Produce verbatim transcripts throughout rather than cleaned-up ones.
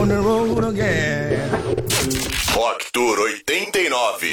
on the road again. Rock Tour oitenta e nove.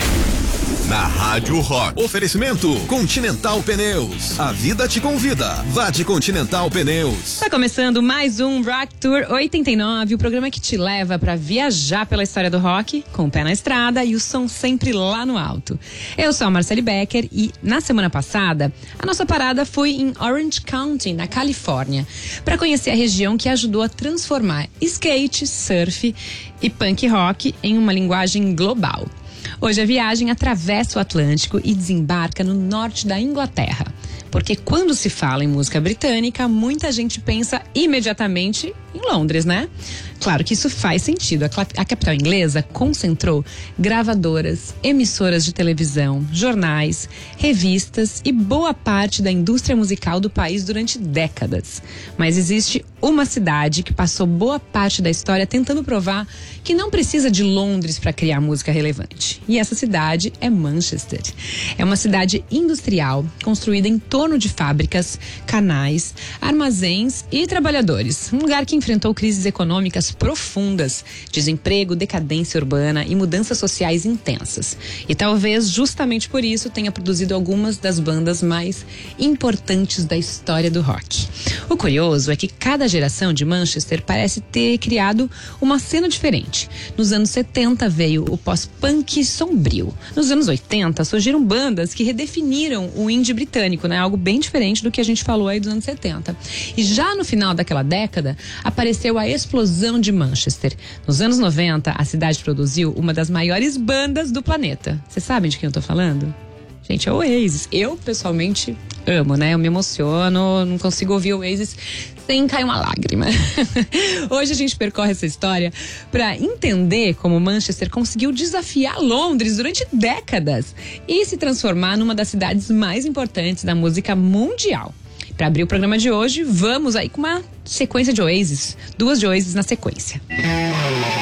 Na Rádio Rock. Oferecimento Continental Pneus. A vida te convida. Vá de Continental Pneus. Tá começando mais um Rock Tour oitenta e nove, o programa que te leva pra viajar pela história do rock, com o pé na estrada e o som sempre lá no alto. Eu sou a Marcele Becker e na semana passada a nossa parada foi em Orange County, na Califórnia, para conhecer a região que ajudou a transformar skate, surf e punk rock em uma linguagem global. Hoje a viagem atravessa o Atlântico e desembarca no norte da Inglaterra. Porque quando se fala em música britânica, muita gente pensa imediatamente em Londres, né? Claro que isso faz sentido. A capital inglesa concentrou gravadoras, emissoras de televisão, jornais, revistas e boa parte da indústria musical do país durante décadas. Mas existe uma cidade que passou boa parte da história tentando provar que não precisa de Londres para criar música relevante. E essa cidade é Manchester. É uma cidade industrial construída em torno de fábricas, canais, armazéns e trabalhadores. Um lugar que enfrentou crises econômicas profundas, desemprego, decadência urbana e mudanças sociais intensas. E talvez justamente por isso tenha produzido algumas das bandas mais importantes da história do rock. O curioso é que cada geração de Manchester parece ter criado uma cena diferente. Nos anos setenta veio o pós-punk sombrio. Nos anos oitenta surgiram bandas que redefiniram o indie britânico, né? Algo bem diferente do que a gente falou aí dos anos setenta. E já no final daquela década apareceu a explosão de Manchester. Nos anos noventa, a cidade produziu uma das maiores bandas do planeta. Vocês sabem de quem eu tô falando? Gente, é o Oasis. Eu, pessoalmente, amo, né? Eu me emociono, não consigo ouvir o Oasis sem cair uma lágrima. Hoje a gente percorre essa história para entender como Manchester conseguiu desafiar Londres durante décadas e se transformar numa das cidades mais importantes da música mundial. Para abrir o programa de hoje, vamos aí com uma sequência de Oasis, duas de Oasis na sequência.